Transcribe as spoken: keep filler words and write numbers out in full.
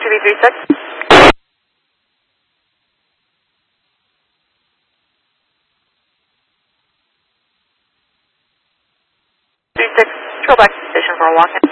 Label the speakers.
Speaker 1: two B three six. three six, go back to the station for a walk-in.